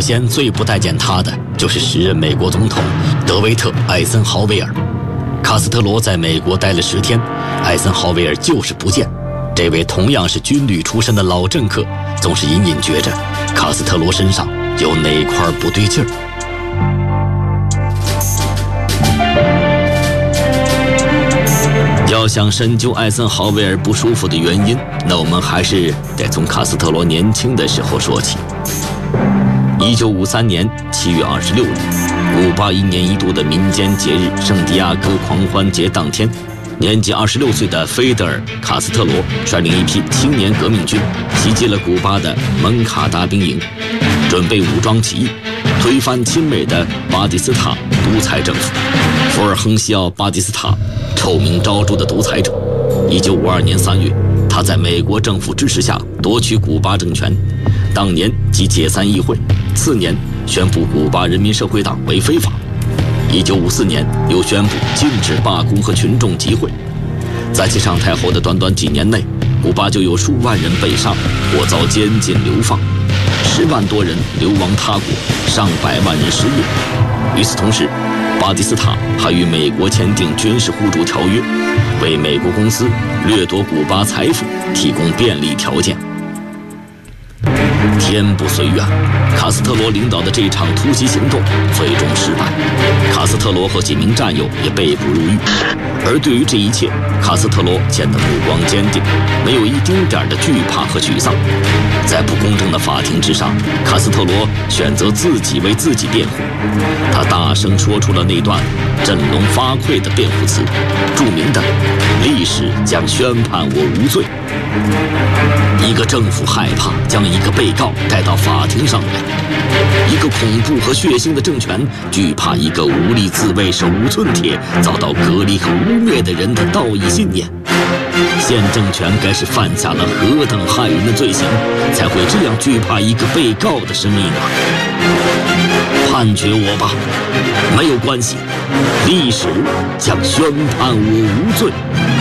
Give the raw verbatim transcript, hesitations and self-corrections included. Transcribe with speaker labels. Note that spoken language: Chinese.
Speaker 1: 先最不待见他的就是时任美国总统德维特·艾森豪威尔。卡斯特罗在美国待了十天，艾森豪威尔就是不见。这位同样是军旅出身的老政客，总是隐隐觉着卡斯特罗身上有哪块不对劲儿。要想深究艾森豪威尔不舒服的原因，那我们还是得从卡斯特罗年轻的时候说起。一九五三年七月二十六日，古巴一年一度的民间节日圣地亚哥狂欢节当天，年仅二十六岁的菲德尔·卡斯特罗率领一批青年革命军袭击了古巴的蒙卡达兵营，准备武装起义，推翻亲美的巴蒂斯塔独裁政府。福尔亨西奥·巴蒂斯塔，臭名昭著的独裁者。一九五二年三月，他在美国政府支持下夺取古巴政权，当年即解散议会，次年宣布古巴人民社会党为非法。一九五四年又宣布禁止罢工和群众集会。在其上台后的短短几年内，古巴就有数万人被杀或遭监禁流放，十万多人流亡他国，上百万人失业。与此同时，巴蒂斯塔还与美国签订军事互助条约，为美国公司掠夺古巴财富提供便利条件。天不遂愿，卡斯特罗领导的这场突袭行动最终失败，卡斯特罗和几名战友也被捕入狱。而对于这一切，卡斯特罗显得目光坚定，没有一丁点的惧怕和沮丧。在不公正的法庭之上，卡斯特罗选择自己为自己辩护，他大声说出了那段振聋发聩的辩护词，著名的“历史将宣判我无罪”。一个政府害怕将一个被告带到法庭上来，一个恐怖和血腥的政权惧怕一个无力自卫、手无寸铁、遭到隔离和污蔑的人的道义信念。现政权该是犯下了何等骇人的罪行，才会这样惧怕一个被告的生命啊？判决我吧，没有关系，历史将宣判我无罪。